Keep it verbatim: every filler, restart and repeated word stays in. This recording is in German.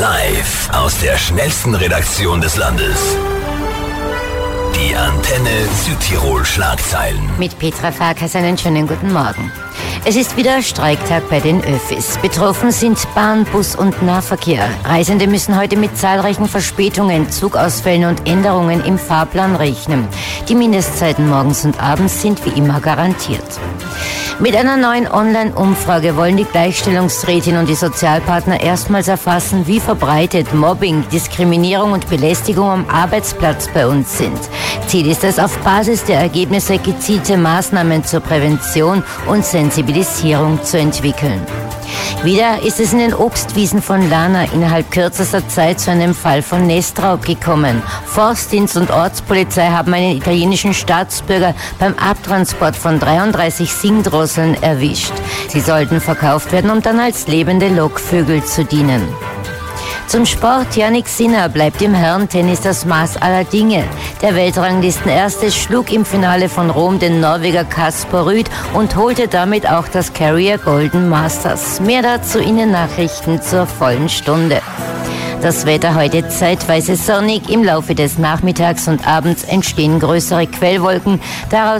Live aus der schnellsten Redaktion des Landes. Die Antenne Südtirol Schlagzeilen. Mit Petra Farkas einen schönen guten Morgen. Es ist wieder Streiktag bei den Öffis. Betroffen sind Bahn, Bus und Nahverkehr. Reisende müssen heute mit zahlreichen Verspätungen, Zugausfällen und Änderungen im Fahrplan rechnen. Die Mindestzeiten morgens und abends sind wie immer garantiert. Mit einer neuen Online-Umfrage wollen die Gleichstellungsrätin und die Sozialpartner erstmals erfassen, wie verbreitet Mobbing, Diskriminierung und Belästigung am Arbeitsplatz bei uns sind. Ziel ist es, auf Basis der Ergebnisse gezielte Maßnahmen zur Prävention und Sensibilisierung zu entwickeln. Wieder ist es in den Obstwiesen von Lana innerhalb kürzester Zeit zu einem Fall von Nestraub gekommen. Forstdienst und Ortspolizei haben einen italienischen Staatsbürger beim Abtransport von dreiunddreißig Singdrosseln erwischt. Sie sollten verkauft werden, um dann als lebende Lockvögel zu dienen. Zum Sport, Jannik Sinner bleibt im Herrentennis das Maß aller Dinge. Der Weltranglistenerste schlug im Finale von Rom den Norweger Casper Ruud und holte damit auch das Career Golden Masters. Mehr dazu in den Nachrichten zur vollen Stunde. Das Wetter heute zeitweise sonnig, im Laufe des Nachmittags und Abends entstehen größere Quellwolken. Daraus